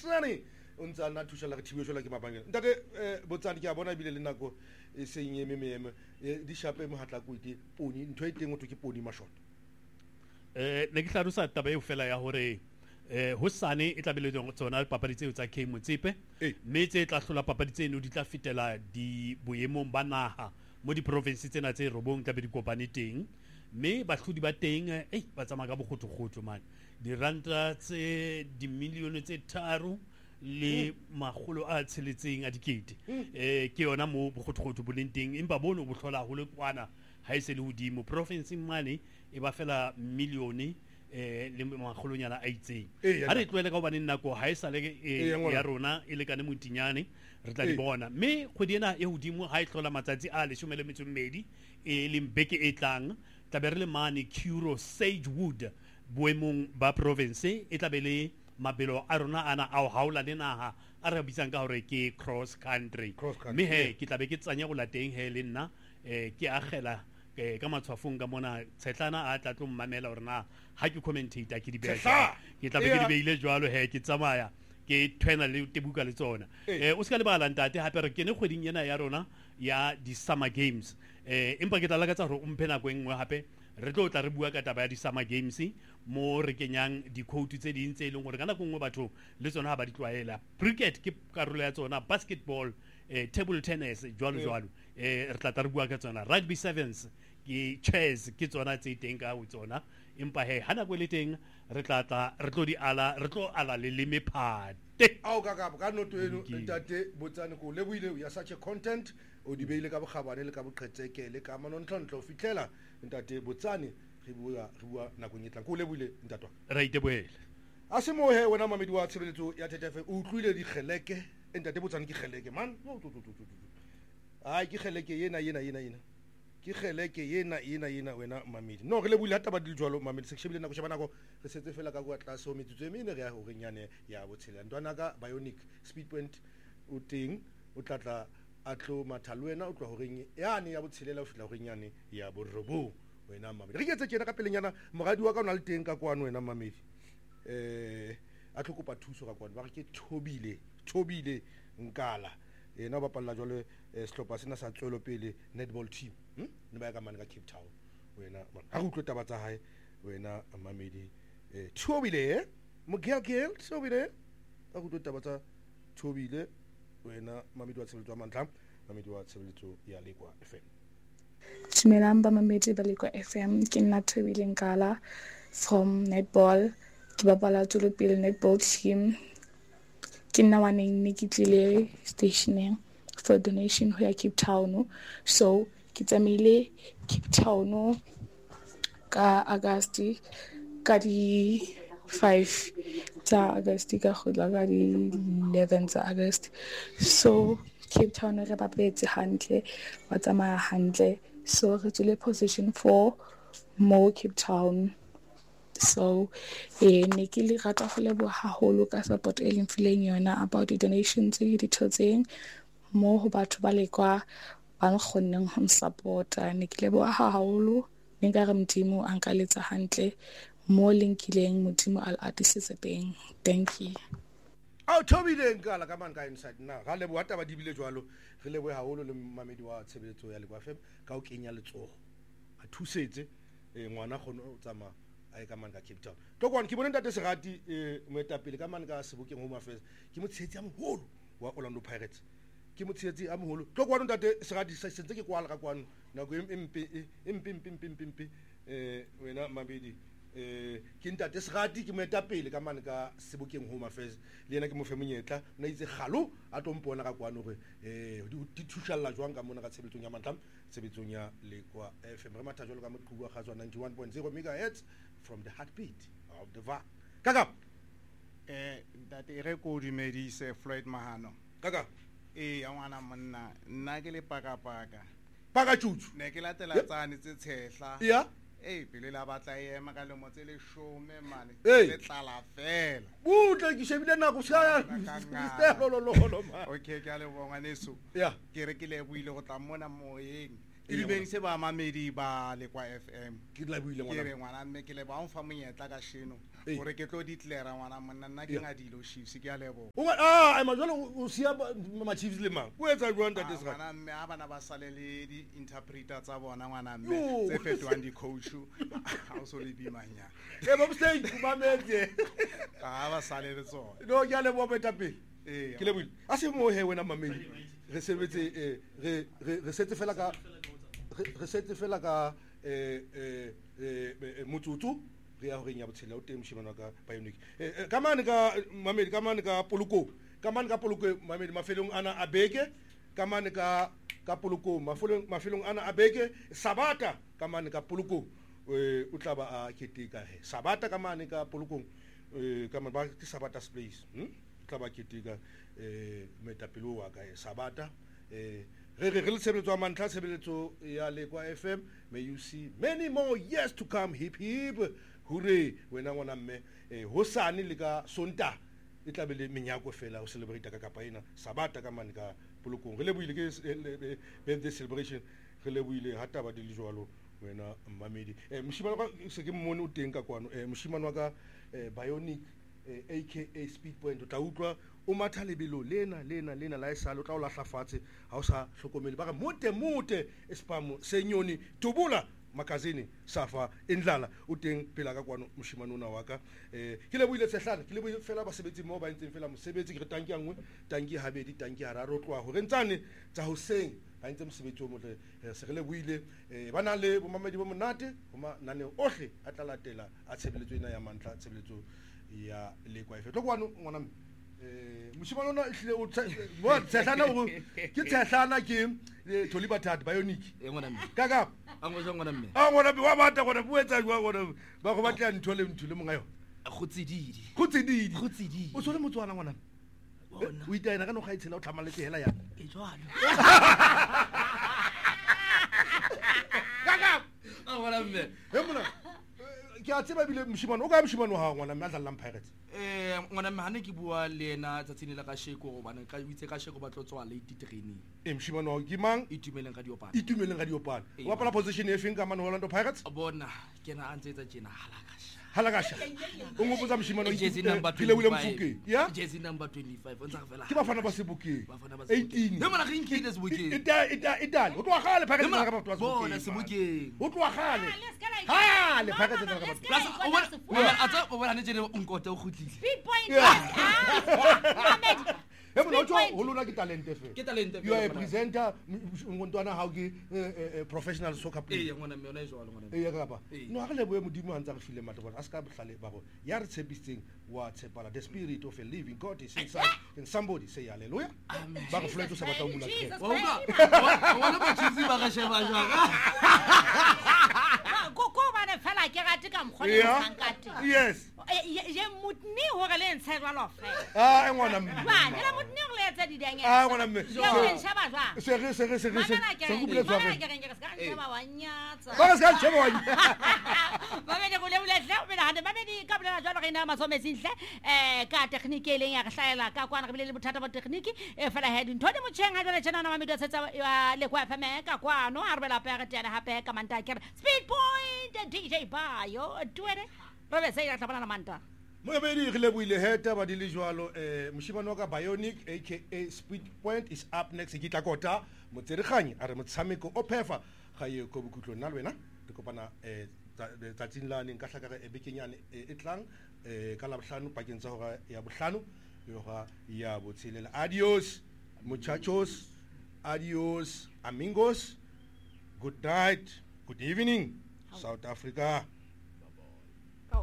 Botsane o ntse a nna thusa la re thibešola ke mabangela ntate Botsane ke a bona ebile le nako e seng eme di shape mohatla koite poni ntho e teng o ke poni mashota ne ke hlalosa taba eo fela ya hore hosane e tla bele tsona papadi tseo tsa K Motsepe mme tse tla hlola papadi tseno di tla fetela di boemong ba naha mo di province tsena tse robong tla be di kopane teng mme bahlodi ba teng ba tsamaya ka bokgothokgotho man diranta tse di milione tse 3 le makgolo a tsheletseng a dikete ke yona mo bokgothokgotho bo leng teng empa bono bo hlola haholo kwana ha e se le hodimo province mane e ba fela milione le makgolonyana a itseng ha re tloele ka hobane nako ha e sale ya rona e lekane motinyane re tla di bona mme kgwedi ena e hodimo ha e hlola matsatsi a 12 e leng beke e tlang tlabe re le mane Kuro Sagewood boemong ba province e tlabe le mabelo a rona ana a haola le naha a re bitsang ka hore ke cross country mme he ke tlabe ke tsanya go lateng he le nna ke agela ka matshwafong ka mona tshetlana a tla tlo mmamela hore na ha ke commentator ke di beha ke tlabe ke di beile jwalo he ke tsamaya ke twena le tebuka le tsona o ska le bala ntate hape re kene kgweding ena ya rona ya di summer games empa ke tla lakatsa hore o mphe nako e nngwe hape re tlo tla re bua ka taba ya di summer games mo re kenyang di-quote tse ding tse e leng gore ka nako nngwe batho le tsona ha ba di tlwaela cricket ke karolo ya tsona basketball table tennis jwalo re tla re bua ka tsona rugby sevens ke chess ke tsona tse teng ka ho tsona empa he ha nako le teng re tlo ala le leme phate ao ka noto eno ntate Botsane ko leboile ya such a content o di beile ka bogabane le ka boqhetseke le ka manontlontlho o fitlela ntate Botsane re bua nakong e tlang ko leboile ntatwa ra itebohela a se mo he wena mamedi wa tshebeletso ya TTF o utlwile dikgeleke ntate Botsane ke kgeleke man ai ke kgeleke yena ke kgeleke yena wena mamedi no re le buile hata ba di jwalo mamedi se shebile nako sheba nako re setse fela ka go tlase o metsutso emene re ya ho renyane ya botshela ntwana ka bionic speed point o teng o tlatla a tlo mathalo wena o tloa ho reng yane ya botshelela o fitla ho renyane ya borobo wena mamedi re ketse tsena ka pelenyana mogadi wa ka o na le teng ka kwano wena mamedi a tlo kopa thuso ka kwano ba re ke thobile nkala ena ba palla jwale sehlopha sena sa tswelo pele netball team ne ba ya ka mane ka Cape Town wena ha go tlotaba tsa hae wena mamedi thobile mogel thobile ha go tlotaba tsa thobile wena mamedi wa tshebeletso mantla mamedi wa tshebeletso ya Lekwa FM Dumelang ba mamedi ba Lekwa FM ke nna Thobile Nkala from netball ke bapala tswelopele netball team ke nna wa neng ke tlile stationeng for donation ho ya Cape Town so ke tsamaile Cape Town ka August ka di 5 tsa August ka khotla ka di 11 tsa August so Cape Town re bapetse hantle wa tsamaya hantle so re tswile position 4 mo Cape Town so ne ke le rata go leboha haholo ka support e leng fileng yona about the donations e di thotseng mo ho batho ba Lekwa ba nkgonneng ho support ne ke leboha haholo ne ka re Modimo a nka letsa hantle mo linkileng Modimo al atisetse teng thank you Thobile Nkala ka man ka inside na ga lebo hata ba dibile jwalo re lebo haholo le mamedi wa tshebeletso ya Lekwa FM ka o kenya letsogo a thusetse ngwana gone o tsama ai ka man ka Cape Town tokwane ke bona ntate Serati moetapele ka man ka Sebokeng Home Affairs ke motshetsi a moholo wa Orlando Pirates ke motshetsi a moholo tokwane ntate Serati se sentse ke kwala ka kwano nako empe wena mabedi ke ntate Serati ke moetapele ka man ka Sebokeng Home Affairs le yena ke mo fe monyetla na itse galo a tompona ka kwano gore di thushalla jwang ka mona ka tshebetsong ya mantlam tshebetsong ya Lekwa FM re matha jalo ka moqhubu wa khatswa 91.0 megahertz from the heartbeat of the va kaka ntate re ko dumedise Floyd Mahano kaka ya ngwana monna nna ke le paka chuchu ne ke latela tsane tse tshehla ya pele la batla ema ka le motse le shome mane Hey. le tlala fela butle ke shebile nako sa lolo ma okay ke a le bonga neso ya ke re ke le buile go tla mona moyeng ke dumedise ba mamedi ba Lekwa FM ke la buile ke re ngwana ngwana mme ke le ba mfa monyetla ka sheno Ee. gore ke tlo ditlera ngwana monna nna ke ngadile o Chiefs ke a leboga ema jalo o sia ma-Chiefs le mang o etsa jwang tate Serato ngwana mme a bana ba sale le di-interpreter tsa bona ngwana Yo. mme tse fetwang di-coachu ga o so le bimanya mo mostage o mametse ga ba sale le tsone no ke a leboa moetapele Ee. ke leboile a se mo he wena mamedi re sebetse re setse fela ka motsotso re ya goreng ya botshela o teng moshimane wa ka bionic ka mane ka mamedi ka mane ka poloko mamedi mafelong ana a beke ka mane ka poloko mafelong ana a beke sabata ka mane ka poloko o tla ba a keteka he sabata ka mane ka polokong ka mane ba ke sabata space tla ba keteka metapelo wa ka sabata re le tshebeletso ya mantlha tshebeletso ya Lekwa FM. May you see many more years to come. Hip hip hooray wena ngwana mme hosane le ka sonta e tla be le menyako fela o celebrate ka kapa ena sabata ka mane ka polokong re le buile ke birthday celebration re le buile hata ba di le jwalo wena mmamedi moshimane wa ka se ke mmone o teng ka kwano moshimane wa ka bionic aka Speed Point o tla utlwa o matha lebelo lena la esale o tla o lahla fatshe ha o sa hlokomele ba re mote espamo senyoni tubula magazine safa indlala o teng pela ka kwano moshimane ona wa ka ke le buile tsehlana ke le buile fela basebetsi mo ba ntseng fela mosebetsi ke re tanki nngwe tanki habedi tanki hararo tloa ho re ntsane tsa hoseng ba ntse mosebetsi o motle se re le buile ba na le bomamedi bo monate ho manane ohle a tla latela a tshebeletso ena ya mantlha tshebeletso ya Lekwa FM tlo kwano ngwana moshimane ona ehlile o tshehlana o ke tshehlana ke Tholi Bathati bionic ngwana mme ka a ngo ngwana mme ngwana wa bata gona bo etsa jwa gona ba go batla ntho le ntho le monga yo go tsididi o tsole motswana ngwana bona o itaena ka no ga itshela o tlhamaletse hela ya e jwalo a ngwana mme mona ke a tseba bile moshimane o ka moshimane wa ha ngwana mme a dlalang Pirates ngwana mme hane ke bua le ena tsatsing la ka sheko go bana ka itse ka sheko ba tlo tswa late training moshimane wa ke mang itumeleng ka diopana itumeleng ga diopana wa pala position e feng ka mane Orlando Pirates bona ke na antse tsa tjena halakasha o ngopotsa moshimane wa jersey number ke le Mfukeng ya jersey number 25 o ntsa ga fela ke bafana ba Sebokeng Bafana ba 18 he mona re nkile Sebokeng Italy o tloa gale Pirates ka batho ba bona Sebokeng o tloa gale le Pirates ka batho plus o bona a tsa o bona ne jene o nkote o khutlile Speed Point mona o tlo ho lona ke talente fe ke talente you are a presenter ngontwana ha o ke professional soccer player ngwana mme ona e jwalo ngwana e ka ba no ha re leboe modimo a ntse re file matlo bona a ska bohlale ba go ya re tshepisitseng wa tshepala the spirit of a living God is inside and somebody say hallelujah ba go fletso sa batla o mona ke wa utlwa wona ba tshitsi ba ga sheba jwa ko bana fela ke rate ka mkhona Yeah. sankati yes ye mutni hore le ntshe jwalo fe ngwana bana le mutni go le etsa didenge ngwana mme yo le nshaba jwa se go bile Mamela tswa ke reng ke ska nshaba wa nyatsa ba ska tsheba wa ba bene go le hle o bena hande ba bene ka bolela jwalo re ina masometse hle ka technique e leng ya re hlaela ka kwana re bile le bothata ba technique e fela head ntho di motsheng ha jwale tjena na mamedo setsa Lekwa FM ka kwano a re bela pere tjena hape ka manta ke Speed Point DJ Bayo twere re be se ya tlabana na manta moemedi re lebuile heta ba di le jwalo moshimane wa ka bionic aka Speed Point is up next ke tla kota motsereganye a re motshameko o phefa ga ye ko bokutlo nna le wena re kopana tsatsing la neng ka hlaka e bekenyane e tlang ka la bohlano pakeng tsa hora ya bohlano le hora ya botshelela adios muchachos adios amigos good night good evening South Africa